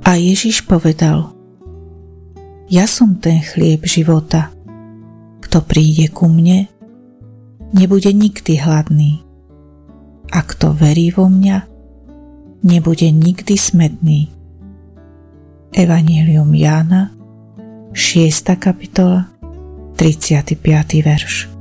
A Ježiš povedal: Ja som ten chlieb života. Kto príde ku mne, nebude nikdy hladný. A kto verí vo mňa, nebude nikdy smedný. Evanjelium Jána, 6. kapitola, 35. verš.